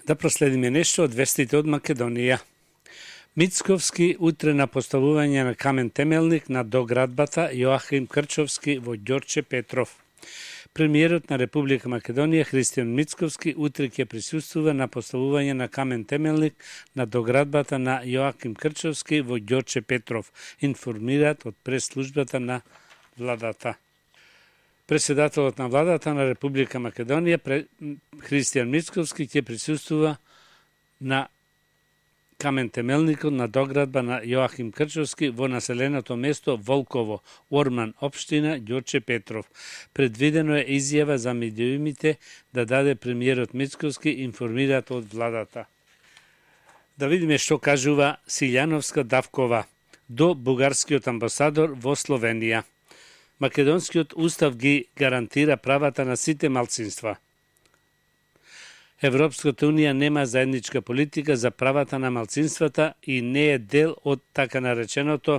Да проследиме нешто од вестите од Македонија. Мицковски утре на поставување на камен темелник на доградбата Јоахим Крчовски во Ѓорче Петров. Премиерот на Република Македонија Христијан Мицковски утре ќе присуствува на поставување на камен темелник на доградбата на Јоахим Крчовски во Ѓорче Петров, информираат од прес-службата на владата. Председателот на владата на Република Македонија Христијан Мицковски ќе присуствува на камен темелникот на доградба на Јоахим Крчовски во населеното место Волково, Орман, општина Ѓорче Петров. Предвидено е изјава за медиумите да даде премиерот Мицковски, информираат од владата. Да видиме што кажува Силјановска Давкова до бугарскиот амбасадор во Словенија. Македонскиот устав ги гарантира правата на сите малцинства. Европската унија нема заедничка политика за правата на малцинствата и не е дел од така нареченото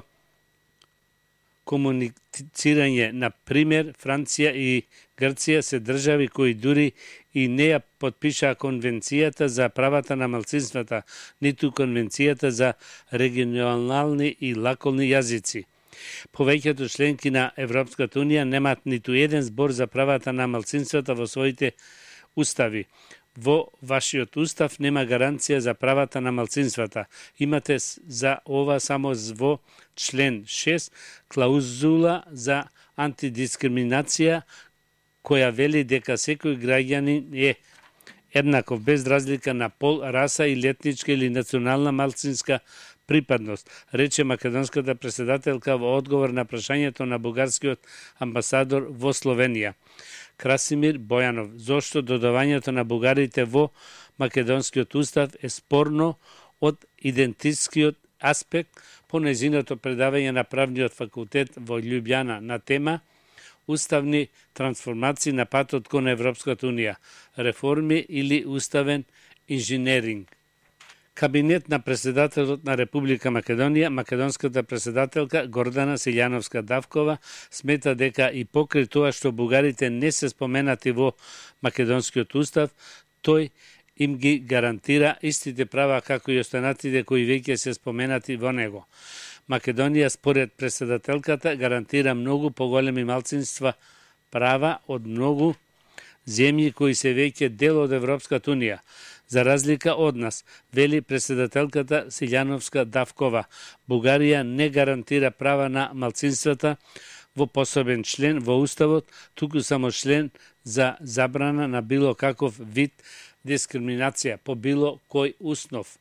комуницирање. На пример, Франција и Грција се држави кои дури и не ја потпишаа конвенцијата за правата на малцинствата, ниту конвенцијата за регионални и локални јазици. Повеќето членки на Европската унија немаат ниту еден збор за правата на малцинствата во своите устави. Во вашиот устав нема гаранција за правата на малцинствата. Имате за ова само во член 6 клаузула за антидискриминација која вели дека секој граѓанин е еднаков без разлика на пол, раса или етничка или национална малцинска припадност, рече македонската председателка во одговор на прашањето на бугарскиот амбасадор во Словенија. Красимир Бојанов, зошто додавањето на бугарите во македонскиот устав е спорно од идентитскиот аспект по нејзиното предавање на правниот факултет во Љубљана на тема уставни трансформации на патот кон Европската унија, реформи или уставен инженеринг. Кабинет на председателот на Република Македонија, македонската председателка Гордана Силјановска Давкова, смета дека и покрај тоа што бугарите не се споменати во македонскиот устав, тој им ги гарантира истите права како и останатите кои веќе се споменати во него. Македонија, според председателката, гарантира многу поголеми малцинства права од многу земји кои се веќе дел од Европската унија. За разлика од нас, вели председателката Силјановска Давкова, Бугарија не гарантира права на малцинствата во посебен член во уставот, туку само член за забрана на било каков вид дискриминација по било кој основ.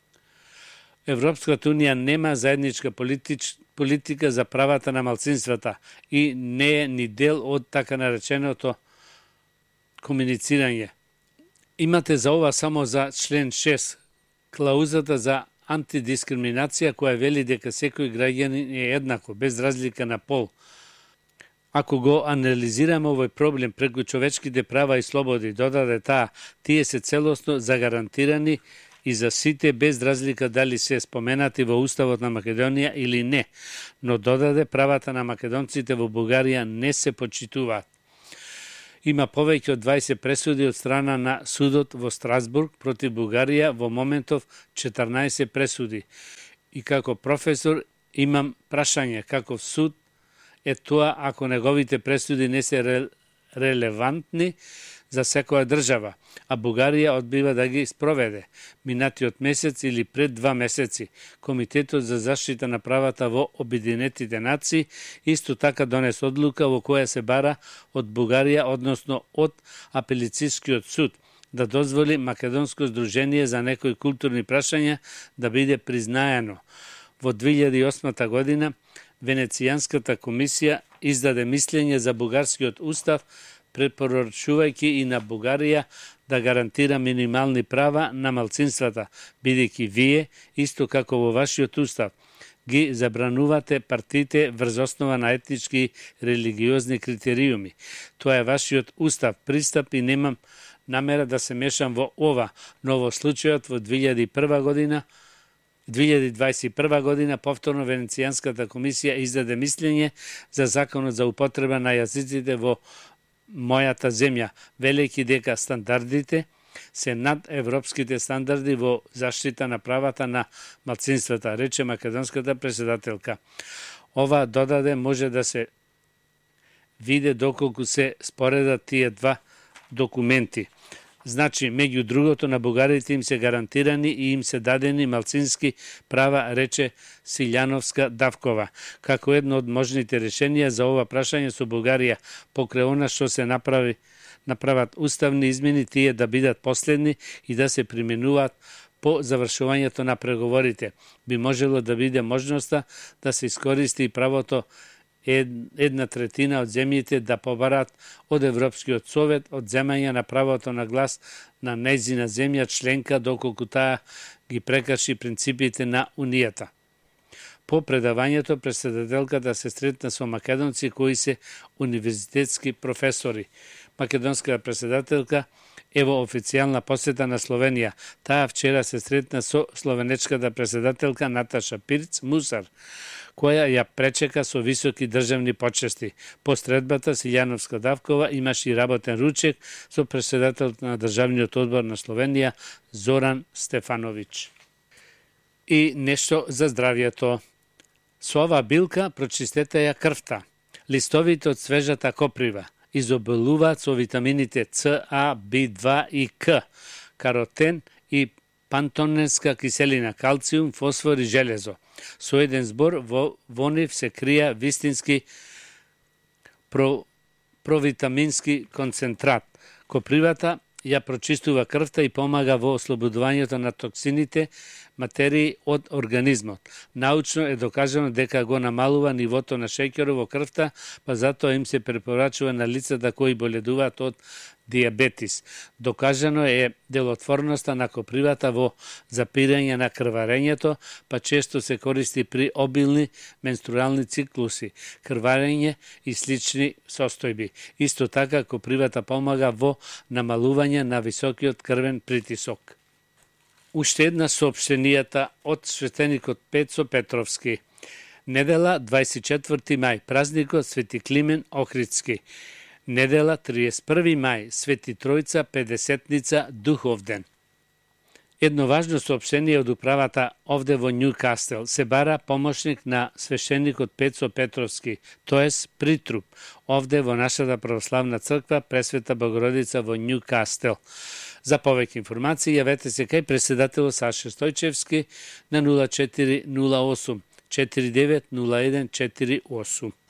Европската унија нема заедничка политика за правата на малцинствата и не е ни дел од така нареченото комуницирање. Имате за ова само за член 6, клаузата за антидискриминација која вели дека секој граѓанин е еднаков, без разлика на пол. Ако го анализираме овој проблем преку човечките права и слободи, додаде таа, тие се целосно загарантирани и за сите без разлика дали се споменати во Уставот на Македонија или не, но додаде правата на македонците во Бугарија не се почитуваат. Има повеќе од 20 пресуди од страна на судот во Страсбург против Бугарија, во моментов 14 пресуди. И како професор имам прашање каков суд е тоа ако неговите пресуди не се релевантни за секоја држава, а Бугарија одбива да ги спроведе. Минатиот месец или пред 2 месеци, Комитетот за заштита на правата во Обединетите нации исто така донес одлука во која се бара од Бугарија, односно од Апелицискиот суд, да дозволи Македонско здружение за некои културни прашања да биде признаено. Во 2008 година Венецијанската комисија издаде мислење за бугарскиот устав, препорачувајќи и на Бугарија да гарантира минимални права на малцинствата, бидејќи вие, исто како во вашиот устав, ги забранувате партиите врз основа на етнички и религиозни критериуми. Тоа е вашиот устав, пристап и немам намера да се мешам во ова, но во случајот во 2021 година повторно Венецијанската комисија издаде мислење за законот за употреба на јазиците во мојата земја, велејќи дека стандардите се над европските стандарди во заштита на правата на малцинствата, рече македонската претседателка. Ова додаде може да се виде доколку се споредат тие два документи. Значи, меѓу другото, на бугарите им се гарантирани и им се дадени малцински права, рече Силјановска-Давкова. Како едно од можните решенија за ова прашање со Бугарија, покрај она што се направат уставни измени, тие да бидат последни и да се применуваат по завршувањето на преговорите. Би можело да биде можноста да се искористи правото 1/3 од земјите да побарат од Европскиот совет од земање на правото на глас на нејзина земја членка доколку таа ги прекрши принципите на Унијата. По предавањето претседателката се сретна со македонци кои се универзитетски професори. Македонската претседателка е во официјална посета на Словенија. Таа вчера се сретна со словенечката претседателка Наташа Пирц Мусар, која ја пречека со високи државни почести. По средбата Силјановска-Давкова имаше и работен ручек со претседателот на Државниот одбор на Словенија Зоран Стефановиќ. И нешто за здравјето. Со оваа билка прочистете ја крвта. Листовите од свежата коприва изобилуваат со витамините С, А, B2 и К, каротен и пантоненска киселина, калциум, фосфор и железо. Со еден збор во нив се крија вистински провитамински концентрат. Копривата ја прочистува крвта и помага во ослободувањето на токсините, материи од организмот. Научно е докажано дека го намалува нивото на шеќерот во крвта, па затоа им се препорачува на лицата кои боледуваат од диабетис. Докажано е делотворноста на копривата во запирање на крварењето, па често се користи при обилни менструални циклуси, крварење и слични состојби. Исто така копривата помага во намалување на високиот крвен притисок. Уште една соопштенијата од светеникот Пецо Петровски. Недела 24 мај, празникот Свети Климен Охридски. Недела 31 мај, Свети Тројца, 50-ница Духовден. Едно важно соопштение од управата овде во Њукастел. Се бара помошник на свещеникот Пецо Петровски, тоест притруп, овде во нашата православна црква Пресвета Богородица во Њукастел. За повеќе информации јавете се кај претседателот Саша Стојчевски на 0408 490148.